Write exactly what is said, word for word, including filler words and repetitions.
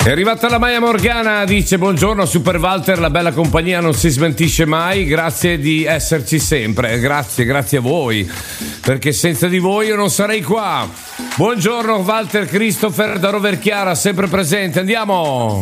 È arrivata la Maya Morgana, dice buongiorno Super Walter, la bella compagnia non si smentisce mai, grazie di esserci sempre, grazie, grazie a voi, perché senza di voi io non sarei qua. Buongiorno Walter Christopher da Roverchiara, sempre presente, andiamo!